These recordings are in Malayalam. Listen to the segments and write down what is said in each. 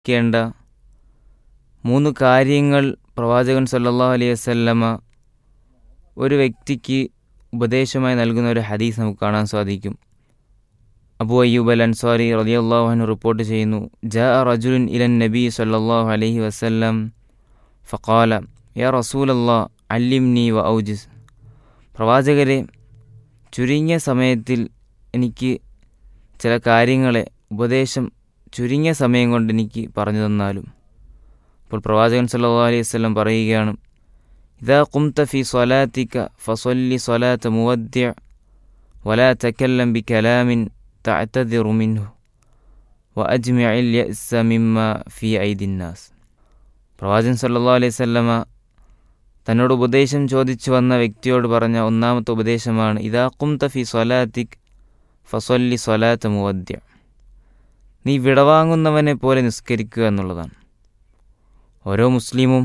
ക്കേണ്ട 3 കാര്യങ്ങൾ പ്രവാചകൻ സല്ലല്ലാഹു അലൈഹി വസല്ലമ ഒരു വ്യക്തിക്ക് ഉപദേശമായി നൽകുന്ന ഒരു ഹദീസ് നമുക്ക് കാണാൻ സാധിക്കും. അബൂ അയ്യൂബ് അൽ അൻസാരി റളിയല്ലാഹു അൻഹു റിപ്പോർട്ട് ചെയ്യുന്നു, ജാഅ റജുലുൻ ഇലൻ നബി സല്ലല്ലാഹു അലൈഹി വസല്ലം ഫഖാല യാ റസൂലല്ലാഹ് അല്ലിംനി വ ഔജിസ്. പ്രവാചകരെ, ചുരുങ്ങിയ സമയത്തിൽ എനിക്ക് ചില കാര്യങ്ങളെ ഉപദേശം ചുരുങ്ങിയ സമയം കൊണ്ട് എനിക്ക് പറഞ്ഞു തന്നാലും. അപ്പോൾ പ്രവാചകൻ സല്ലല്ലാഹു അലൈഹി വസല്ലം പറയുകയാണ്, ഇദാ ഖുംത ഫീ സ്വലാത്തിക ഫസല്ലി സ്വലാത്ത മുവദ്ദിഅ വലാ തകല്ലം ബികലാമിൻ തഅ്തദിറു മിൻഹു വഅജ്മിഇൽ യഅ്സ മിമ്മാ ഫീ ഐദിന്നാസ്. പ്രവാചകൻ സല്ലല്ലാഹു അലൈഹി വസല്ലമ തന്നോട് ഉപദേശം ചോദിച്ചു വന്ന വ്യക്തിയോട് പറഞ്ഞ ഒന്നാമത്തെ ഉപദേശമാണ്, ഇദാ ഖുംത ഫീ സ്വലാത്തിക ഫസല്ലി സ്വലാത്ത മുവദ്ദിഅ. നീ വിടവാങ്ങുന്നവനെ പോലെ നിസ്കരിക്കുക എന്നുള്ളതാണ്. ഓരോ മുസ്ലിമും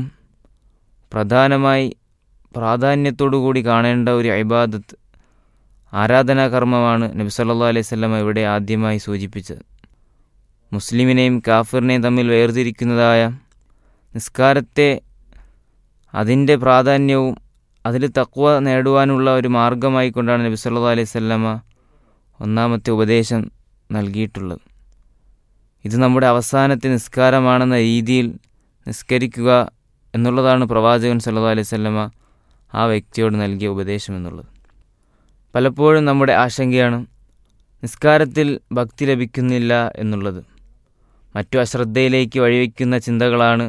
പ്രാധാന്യത്തോടുകൂടി കാണേണ്ട ഒരു ഇബാദത്ത്, ആരാധനാകർമ്മമാണ് നബി സല്ലല്ലാഹു അലൈഹി വസല്ലം ഇവിടെ ആദ്യമായി സൂചിപ്പിച്ചത്. മുസ്ലിമിനെയും കാഫിറിനെയും തമ്മിൽ വേർതിരിക്കുന്നതായ നിസ്കാരത്തെ അതിൻ്റെ പ്രാധാന്യവും അതിൽ തഖ്വ നേടുവാനുള്ള ഒരു മാർഗമായി കൊണ്ടാണ് നബി സല്ലല്ലാഹു അലൈഹി വസല്ലം ഒന്നാമത്തെ ഉപദേശം നൽകിയിട്ടുള്ളത്. ഇത് നമ്മുടെ അവസാനത്തെ നിസ്കാരമാണെന്ന രീതിയിൽ നിസ്കരിക്കുക എന്നുള്ളതാണ് പ്രവാചകൻ സല്ലല്ലാഹു അലൈഹി വസല്ലമ ആ വ്യക്തിയോട് നൽകിയ ഉപദേശം എന്നുള്ളത്. പലപ്പോഴും നമ്മുടെ ആശങ്കയാണ് നിസ്കാരത്തിൽ ഭക്തി ലഭിക്കുന്നില്ല എന്നുള്ളത്. മറ്റു അശ്രദ്ധയിലേക്ക് വഴിവെക്കുന്ന ചിന്തകളാണ്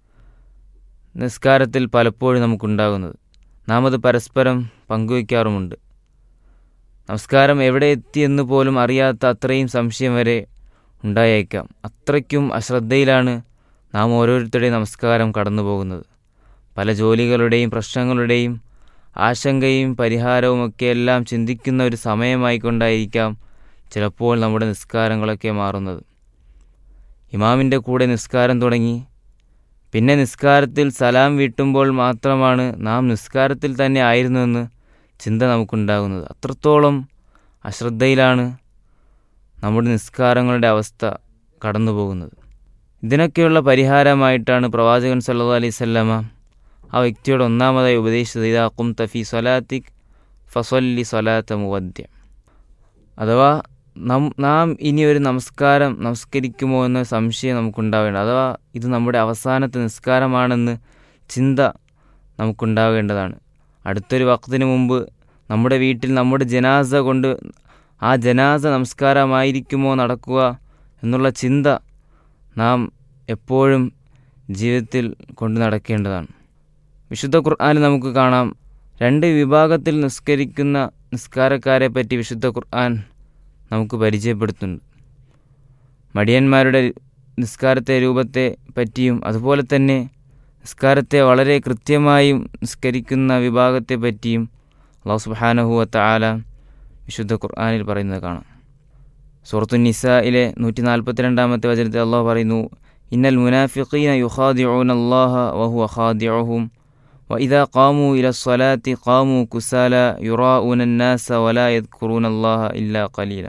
നിസ്കാരത്തിൽ പലപ്പോഴും നമുക്കുണ്ടാകുന്നത്. നാം അത് പരസ്പരം പങ്കുവയ്ക്കാറുമുണ്ട്. നമസ്കാരം എവിടെ എത്തിയെന്ന് പോലും അറിയാത്ത അത്രയും സംശയം വരെ ഉണ്ടായേക്കാം. അത്രയ്ക്കും അശ്രദ്ധയിലാണ് നാം ഓരോരുത്തരുടെയും നമസ്കാരം കടന്നു പോകുന്നത്. പല ജോലികളുടെയും പ്രശ്നങ്ങളുടെയും ആശങ്കയും പരിഹാരവുമൊക്കെ എല്ലാം ചിന്തിക്കുന്ന ഒരു സമയമായിക്കൊണ്ടായിരിക്കാം ചിലപ്പോൾ നമ്മുടെ നിസ്കാരങ്ങളൊക്കെ മാറുന്നത്. ഇമാമിൻ്റെ കൂടെ നിസ്കാരം തുടങ്ങി, പിന്നെ നിസ്കാരത്തിൽ സലാം വീട്ടുമ്പോൾ മാത്രമാണ് നാം നിസ്കാരത്തിൽ തന്നെ ആയിരുന്നുവെന്ന് ചിന്ത നമുക്കുണ്ടാകുന്നത്. അത്രത്തോളം അശ്രദ്ധയിലാണ് നമ്മുടെ നിസ്കാരങ്ങളുടെ അവസ്ഥ കടന്നു പോകുന്നത്. ഇതിനൊക്കെയുള്ള പരിഹാരമായിട്ടാണ് പ്രവാചകൻ സല്ലല്ലാഹു അലൈഹി വസല്ലമ ആ വ്യക്തിയോട് ഒന്നാമതായി ഉപദേശിച്ചത്, ഇദാ ഖുംത ഫീ സ്വലാത്തിക് ഫസല്ലി സ്വലാത്ത മുവദ്ദിഅ. അഥവാ നാം ഇനി ഒരു നമസ്കരിക്കുമോ എന്ന സംശയം നമുക്കുണ്ടാവേണ്ട, അഥവാ ഇത് നമ്മുടെ അവസാനത്തെ നിസ്കാരമാണെന്ന് ചിന്ത നമുക്കുണ്ടാവേണ്ടതാണ്. അടുത്തൊരു വഖ്തിന് മുമ്പ് നമ്മുടെ വീട്ടിൽ നമ്മുടെ ജനാസ കൊണ്ട് ആ ജനാസ നമസ്കാരമായിരിക്കുമോ നടക്കുക എന്നുള്ള ചിന്ത നാം എപ്പോഴും ജീവിതത്തിൽ കൊണ്ടു നടക്കേണ്ടതാണ്. വിശുദ്ധ ഖുർആനിൽ നമുക്ക് കാണാം, 2 വിഭാഗത്തിൽ നിസ്കരിക്കുന്ന നിസ്കാരക്കാരെ പറ്റി വിശുദ്ധ ഖുർആൻ നമുക്ക് പരിചയപ്പെടുത്തുന്നുണ്ട്. മടിയന്മാരുടെ നിസ്കാരത്തെ രൂപത്തെ പറ്റിയും അതുപോലെ തന്നെ നിസ്കാരത്തെ വളരെ കൃത്യമായും നിസ്കരിക്കുന്ന വിഭാഗത്തെ പറ്റിയും അല്ലാഹു സുബ്ഹാനഹു വ തആല വിശുദ്ധ ഖുർആനിൽ പറയുന്നത് കാണാം. സൂറത്തുൻ നിസായിലെ 142-ാമത്തെ വചനത്തിൽ അല്ലാഹു പറയുന്നു, ഇന്നൽ മുനാഫിഖീന യുഖാദിഊന അല്ലാഹ വഹുവ ഖാദിഉഹും വഇദാ ഖാമൂ ഇലസ്സലാത്തി ഖാമൂ കുസാല യുറാഊന അന്നാസ വലാ യദ്കുറൂന അല്ലാഹ ഇല്ലാ ഖലീല.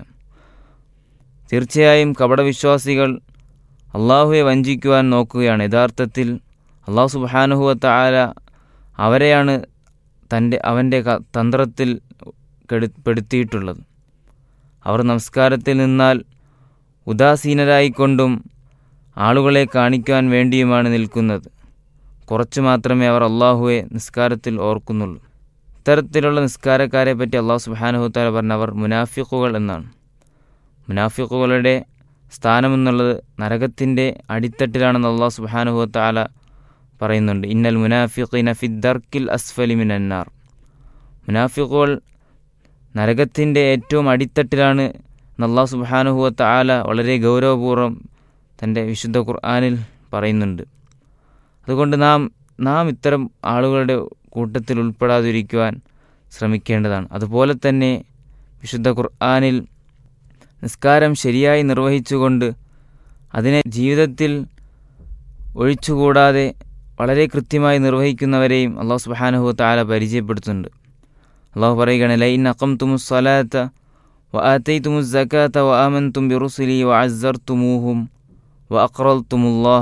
തീർച്ചയായും കപടവിശ്വാസികൾ അള്ളാഹുവെ വഞ്ചിക്കുവാൻ നോക്കുകയാണ്. യഥാർത്ഥത്തിൽ അല്ലാഹു സുബ്ഹാനഹു വ തആല അവരെയാണ് അവൻ്റെ തന്ത്രത്തിൽ പെടുത്തിയിട്ടുള്ളത്. അവർ നമസ്കാരത്തിൽ നിന്നാൽ ഉദാസീനരായിക്കൊണ്ടും ആളുകളെ കാണിക്കാൻ വേണ്ടിയുമാണ് നിൽക്കുന്നത്. കുറച്ചു മാത്രമേ അവർ അള്ളാഹുവെ നിസ്കാരത്തിൽ ഓർക്കുന്നുള്ളൂ. ഇത്തരത്തിലുള്ള നിസ്കാരക്കാരെ പറ്റി അല്ലാഹു സുബ്ഹാനഹു വ തആല പറഞ്ഞ അവർ മുനാഫിഖുകൾ എന്നാണ്. മുനാഫിഖുകളുടെ സ്ഥാനമെന്നുള്ളത് നരകത്തിൻ്റെ അടിത്തട്ടിലാണെന്ന് അല്ലാഹു സുബ്ഹാനഹു വ തആല പറയുന്നുണ്ട്. ഇന്നൽ മുനാഫിഖീന ഫിദ്ദർക്കിൽ അസ്ഫലി മിനന്നാർ. മുനാഫിഖുകൾ നരകത്തിൻ്റെ ഏറ്റവും അടിത്തട്ടിലാണ് എന്ന് അല്ലാഹു സുബ്ഹാനഹു വ തആല വളരെ ഗൗരവപൂർവ്വം തൻ്റെ വിശുദ്ധ ഖുർആനിൽ പറയുന്നുണ്ട്. അതുകൊണ്ട് നാം ഇത്തരം ആളുകളുടെ കൂട്ടത്തിൽ ഉൾപ്പെടാതിരിക്കുവാൻ ശ്രമിക്കേണ്ടതാണ്. അതുപോലെ തന്നെ വിശുദ്ധ ഖുർആനിൽ നിസ്കാരം ശരിയായി നിർവഹിച്ചുകൊണ്ട് അതിനെ ജീവിതത്തിൽ ഒഴിച്ചുകൂടാതെ വളരെ കൃത്യമായി നിർവഹിക്കുന്നവരെയും അല്ലാഹു സുബ്ഹാനഹു വ തആല പരിചയപ്പെടുത്തുന്നുണ്ട്. അല്ലാഹു പറയുകയാണ്, ലഇൻ അഖംതുമുസ് സ്വലാത്ത വആതൈതുമുസ് സകാത്ത വആമൻതും ബിറുസുലി വഅസ്സർതുമൂഹും വഅഖറൽതുമുല്ലാഹ